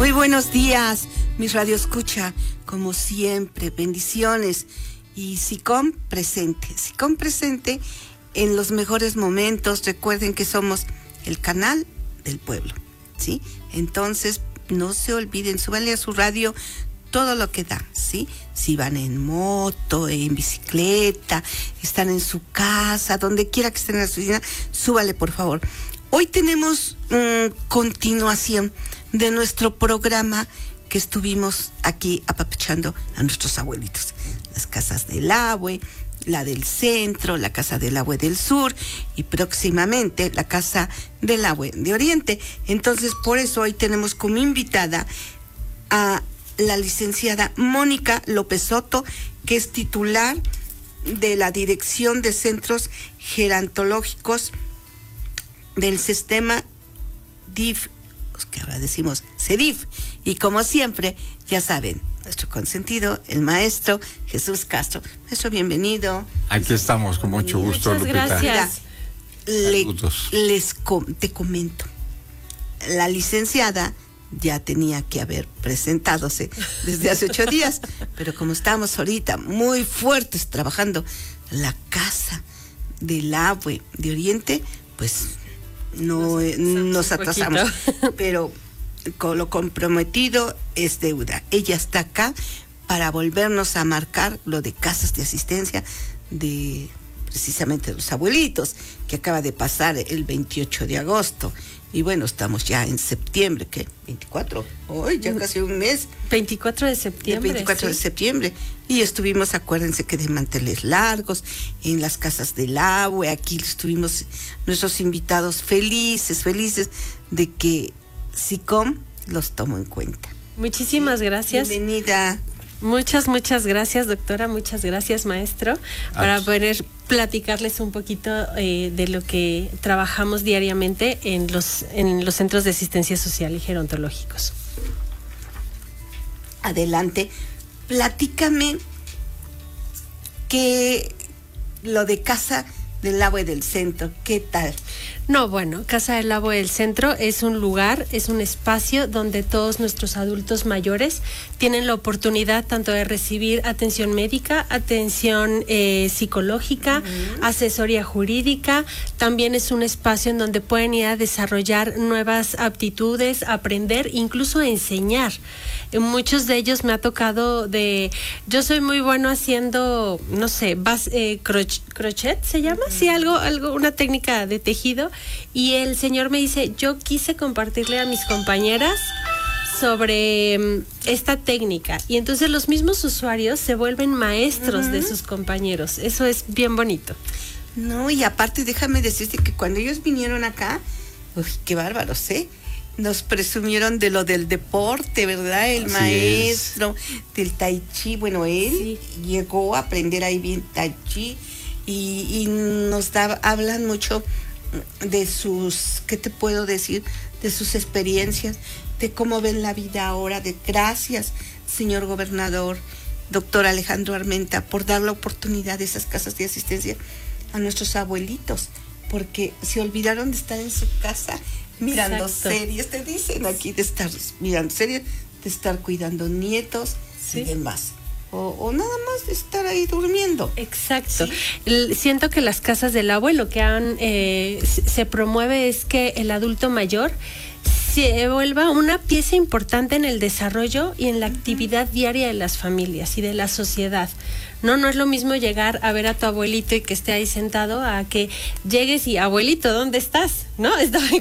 Muy buenos días, mis radioescucha, como siempre, bendiciones. Y SICOM presente en los mejores momentos. Recuerden que somos el canal del pueblo, ¿sí? Entonces, no se olviden, súbanle a su radio todo lo que da, ¿sí? Si van en moto, en bicicleta, están en su casa, donde quiera que estén en la oficina, súbale, por favor. Hoy tenemos continuación de nuestro programa que estuvimos aquí apapachando a nuestros abuelitos. Las casas del Abue, la del centro, la casa del Abue del sur y próximamente la casa del Abue de Oriente. Entonces, por eso hoy tenemos como invitada a la licenciada Mónica López Soto, que es titular de la Dirección de Centros Gerontológicos del sistema DIF, que ahora decimos CEDIF, y como siempre, ya saben, nuestro consentido, el maestro Jesús Castro. Maestro, bienvenido. Aquí estamos, con mucho gusto, Muchas Lupita. gracias. Te comento, la licenciada ya tenía que haber presentadose desde hace 8 días, pero como estamos ahorita muy fuertes trabajando la casa del Abue de Oriente, pues nos atrasamos, pero con lo comprometido es deuda. Ella está acá para volvernos a marcar lo de casas de asistencia de precisamente los abuelitos, que acaba de pasar el 28 de agosto. Y bueno, estamos ya en septiembre, ¿qué? 24, hoy ya casi un mes. 24 de septiembre. El 24 de septiembre. Y estuvimos, acuérdense que de manteles largos, en las casas del Abue, aquí estuvimos nuestros invitados felices de que SICOM los tomó en cuenta. Muchísimas gracias. Bienvenida. Muchas gracias, doctora. Muchas gracias, maestro, para poder platicarles un poquito de lo que trabajamos diariamente en los centros de asistencia social y gerontológicos. Adelante, platícame que lo de Casa del Abue del Centro, ¿qué tal? No, bueno, Casa del Abue del Centro es un lugar, es un espacio donde todos nuestros adultos mayores tienen la oportunidad tanto de recibir atención médica, atención psicológica, asesoría jurídica. También es un espacio en donde pueden ir a desarrollar nuevas aptitudes, aprender, incluso enseñar. Muchos de ellos me ha tocado yo soy muy bueno haciendo, no sé, crochet se llama, sí, algo, una técnica de tejido, y el señor me dice, yo quise compartirle a mis compañeras sobre esta técnica, y entonces los mismos usuarios se vuelven maestros de sus compañeros. Eso es bien bonito. No, y aparte déjame decirte que cuando ellos vinieron acá, uy, qué bárbaros, nos presumieron de lo del deporte, ¿verdad? El Así maestro del tai chi. Bueno, él llegó a aprender ahí bien tai chi y nos hablan mucho de sus, ¿qué te puedo decir? De sus experiencias, de cómo ven la vida ahora. Gracias, señor gobernador, doctor Alejandro Armenta, por dar la oportunidad de esas casas de asistencia a nuestros abuelitos, porque se olvidaron de estar en su casa mirando series, te dicen aquí, de estar mirando series, de estar cuidando nietos y demás. O nada más de estar ahí durmiendo. Exacto. ¿Sí? Siento que las casas del Abue lo que se promueve es que el adulto mayor se vuelva una pieza importante en el desarrollo y en la actividad diaria de las familias y de la sociedad. No es lo mismo llegar a ver a tu abuelito y que esté ahí sentado a que llegues y, abuelito, ¿dónde estás? ¿No? Estaba